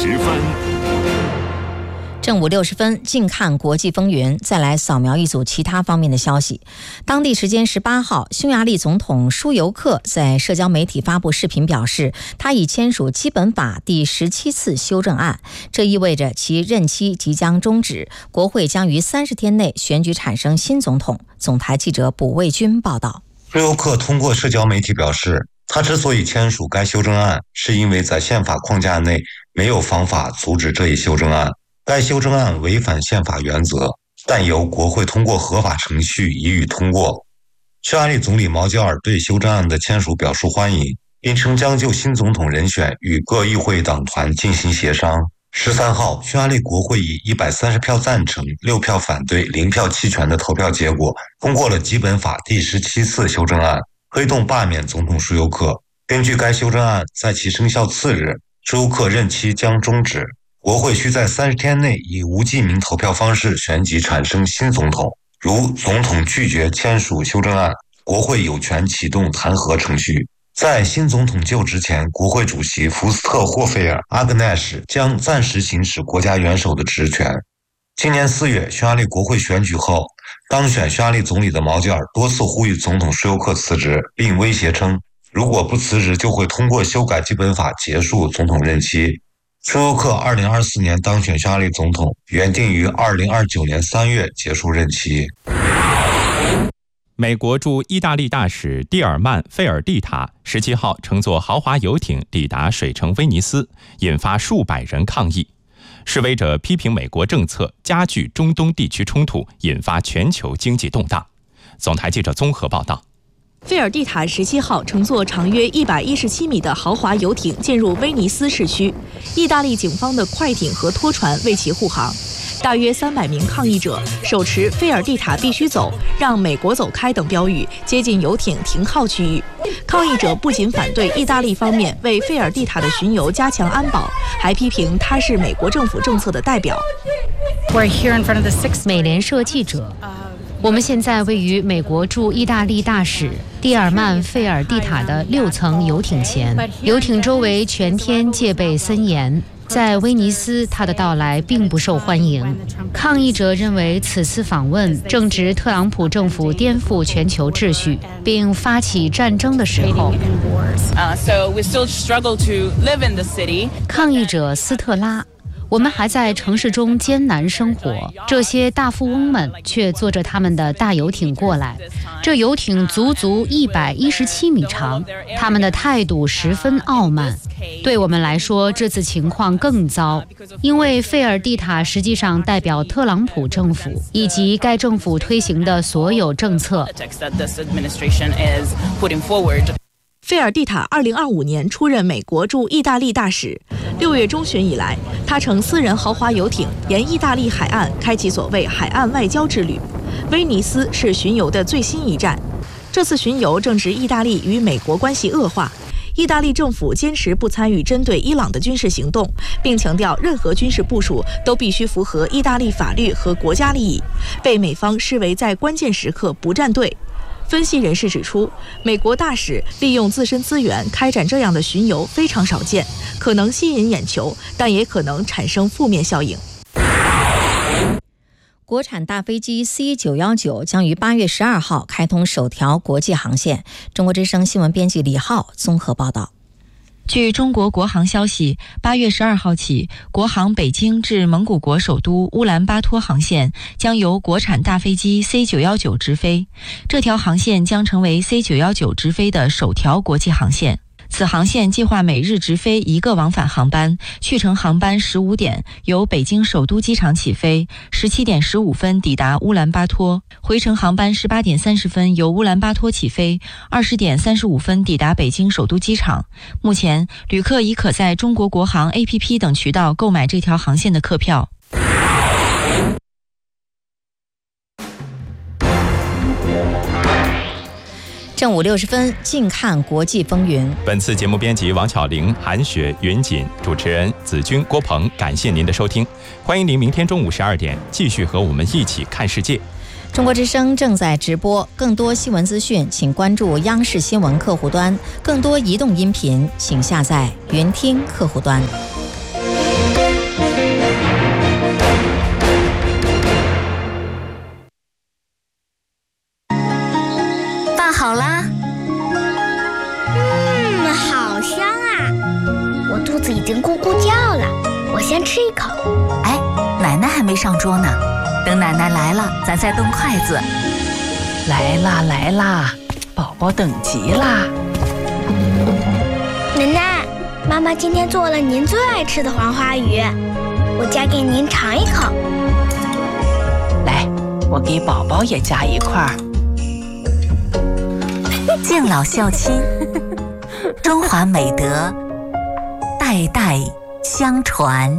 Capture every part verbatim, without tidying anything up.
十分。 正午六十分，近看国际风云，再来扫描一组其他方面的消息。当地时间十八号，匈牙利总统舒尤克在社交媒体发布视频表示，他已签署基本法第十七次修正案，这意味着其任期即将终止，国会将于三十天内选举产生新总统。总台记者卜卫军报道。 舒尤克通过社交媒体表示，他之所以签署该修正案，是因为在宪法框架内没有方法阻止这一修正案。该修正案违反宪法原则，但由国会通过合法程序予以通过。匈牙利总理毛焦尔对修正案的签署表示欢迎，并称将就新总统人选与各议会党团进行协商。十三号，匈牙利国会以一百三十票赞成、六票反对、零票弃权的投票结果，通过了基本法第十七次修正案，推动罢免总统舒尤克。根据该修正案，在其生效次日，舒尤克任期将终止。国会需在三十天内以无记名投票方式选举产生新总统。如总统拒绝签署修正案，国会有权启动弹劾程序。在新总统就职前，国会主席福斯特·霍菲尔·阿格奈什将暂时行使国家元首的职权。今年四月，匈牙利国会选举后，当选匈牙利总理的毛焦尔多次呼吁总统舒尤克辞职，并威胁称，如果不辞职，就会通过修改基本法结束总统任期。舒尤克二零二四年当选匈牙利总统，原定于二零二九年三月结束任期。 美国驻意大利大使蒂尔曼·费尔蒂塔十七号乘坐豪华游艇抵达水城威尼斯，引发数百人抗议。示威者批评美国政策加剧中东地区冲突，引发全球经济动荡。总台记者综合报道。 费尔蒂塔十七号乘坐长约一百一十七米的豪华游艇进入威尼斯市区，意大利警方的快艇和拖船为其护航。大约三百名抗议者手持“费尔蒂塔必须走，让美国走开”等标语，接近游艇停靠区域。抗议者不仅反对意大利方面为费尔蒂塔的巡游加强安保，还批评他是美国政府政策的代表。 美联社记者。我们现在位于美国驻意大利大使蒂尔曼·费尔蒂塔的六层游艇前，游艇周围全天戒备森严。在威尼斯，他的到来并不受欢迎。抗议者认为此次访问正值特朗普政府颠覆全球秩序并发起战争的时候。抗议者斯特拉。我们还在城市中艰难生活，这些大富翁们却坐着他们的大游艇过来。这游艇足足一百一十七米长，他们的态度十分傲慢。对我们来说，这次情况更糟，因为费尔蒂塔实际上代表特朗普政府以及该政府推行的所有政策。 费尔蒂塔二零二五年出任美国驻意大利大使。六月中旬以来，他乘私人豪华游艇沿意大利海岸开启所谓海岸外交之旅。威尼斯是巡游的最新一站。这次巡游正值意大利与美国关系恶化，意大利政府坚持不参与针对伊朗的军事行动，并强调任何军事部署都必须符合意大利法律和国家利益，被美方视为在关键时刻不站队。分析人士指出，美国大使利用自身资源开展这样的巡游非常少见，可能吸引眼球，但也可能产生负面效应。 国产大飞机 C 九一九 将于八月十二号开通首条国际航线。中国之声新闻编辑李浩综合报道。 据中国国航消息，八月十二号起，国航北京至蒙古国首都乌兰巴托航线将由国产大飞机 C 九一九 直飞。这条航线将成为 C 九一九 直飞的首条国际航线。此航线计划每日直飞一个往返航班，去程航班十五点由北京首都机场起飞，十七点十五分抵达乌兰巴托；回程航班十八点三十分由乌兰巴托起飞，二十点三十五分抵达北京首都机场。目前，旅客已可在中国国航 A P P 等渠道购买这条航线的客票。 正午六十分，近看国际风云。 本次节目编辑王巧玲、韩雪、云锦，主持人子君、郭鹏。感谢您的收听，欢迎您明天中午十二点继续和我们一起看世界。 中国之声正在直播，更多新闻资讯，请关注央视新闻客户端；更多移动音频，请下载云听客户端。 子已经咕咕叫了，我先吃一口。 哎，奶奶还没上桌呢，等奶奶来了，咱再动筷子。 来啦来啦，宝宝等急啦。 奶奶，妈妈今天做了您最爱吃的黄花鱼，我夹给您尝一口。 来，我给宝宝也夹一块。 敬老孝亲，中华美德代代相传。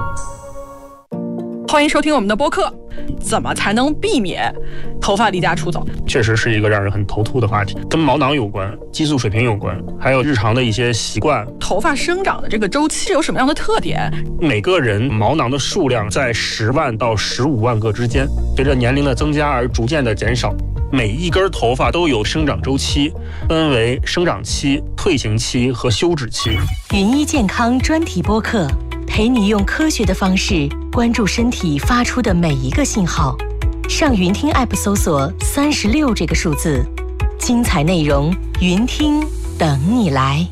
欢迎收听我们的播客。怎么才能避免头发离家出走？ 确实是一个让人很头秃的话题，跟毛囊有关，激素水平有关，还有日常的一些习惯。 头发生长的这个周期有什么样的特点？ 每个人毛囊的数量在十万到十五万个之间，随着年龄的增加而逐渐的减少。每一根头发都有生长周期，分为生长期、退行期和休止期。 云医健康专题播客，陪你用科学的方式关注身体发出的每一个信号。上云听 App 搜索三十六这个数字，精彩内容云听等你来。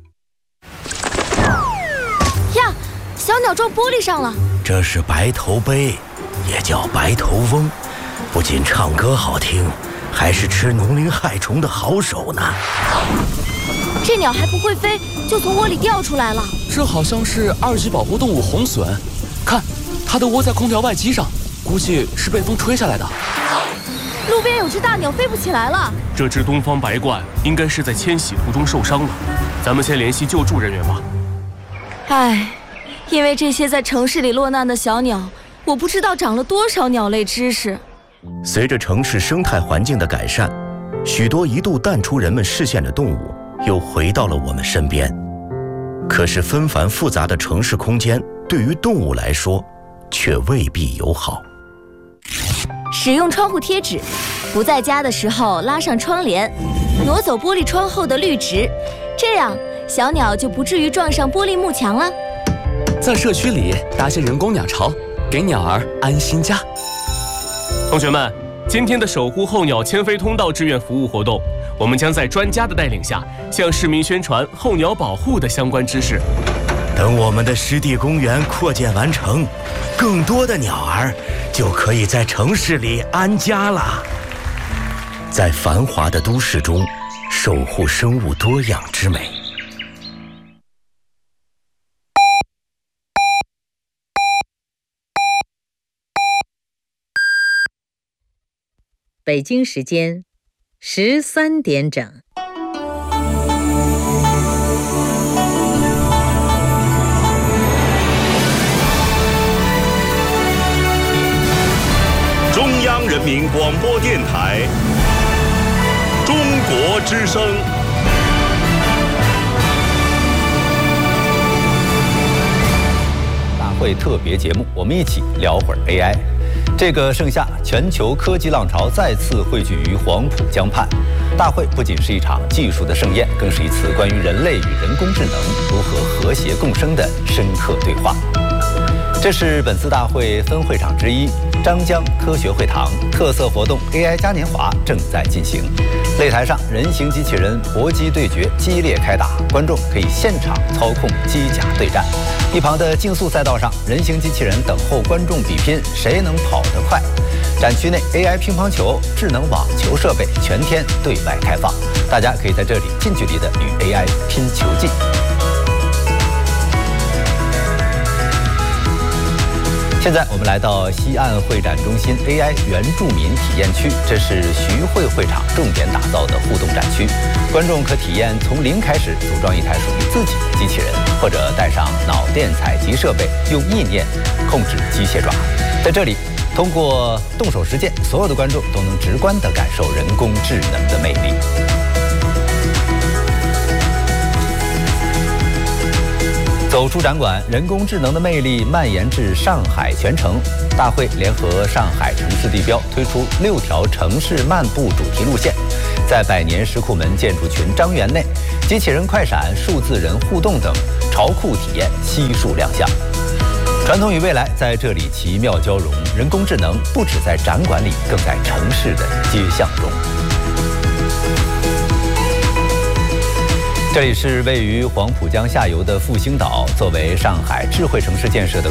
呀，小鸟撞玻璃上了。 这是白头鹎，也叫白头翁，不仅唱歌好听，还是吃农林害虫的好手呢。 这鸟还不会飞，就从窝里掉出来了。 这好像是二级保护动物红隼，看，它的窝在空调外机上，估计是被风吹下来的。 路边有只大鸟飞不起来了。 这只东方白鹳应该是在迁徙途中受伤了，咱们先联系救助人员吧。 唉，因为这些在城市里落难的小鸟，我不知道长了多少鸟类知识。 随着城市生态环境的改善，许多一度淡出人们视线的动物又回到了我们身边。可是纷繁复杂的城市空间对于动物来说却未必友好。 使用窗户贴纸，不在家的时候拉上窗帘，挪走玻璃窗后的绿植，这样小鸟就不至于撞上玻璃幕墙了。 在社区里搭些人工鸟巢，给鸟儿安心家。同学们，今天的守护候鸟迁飞通道志愿服务活动，我们将在专家的带领下，向市民宣传候鸟保护的相关知识。 等我们的湿地公园扩建完成，更多的鸟儿就可以在城市里安家了。在繁华的都市中，守护生物多样之美。 北京时间十三点整。 中央人民广播电台中国之声。 大会特别节目，我们一起聊会儿 A I。这个盛夏，全球科技浪潮再次汇聚于黄浦江畔。大会不仅是一场技术的盛宴，更是一次关于人类与人工智能如何和谐共生的深刻对话。这是本次大会分会场之一张江科学会堂，特色活动 A I 嘉年华正在进行。擂台上，人形机器人搏击对决激烈开打，观众可以现场操控机甲对战。一旁的竞速赛道上，人形机器人等候观众比拼谁能跑得快。展区内 A I 乒乓球、智能网球设备全天对外开放，大家可以在这里近距离的与 A I 拼球技。现在我们来到西岸会展中心 A I 原住民体验区，这是徐汇会场重点打造的互动展区，观众可体验从零开始组装一台属于自己的机器人，或者带上脑电采集设备，用意念控制机械爪。在这里，通过动手实践，所有的观众都能直观地感受人工智能的魅力。走出展馆，人工智能的魅力蔓延至上海全城。大会联合上海城市地标推出六条城市漫步主题路线，在百年石库门建筑群张园内，机器人快闪、数字人互动等潮酷体验悉数亮相。传统与未来在这里奇妙交融，人工智能不只在展馆里，更在城市的街巷中。 这里是位于黄浦江下游的复兴岛，作为上海智慧城市建设的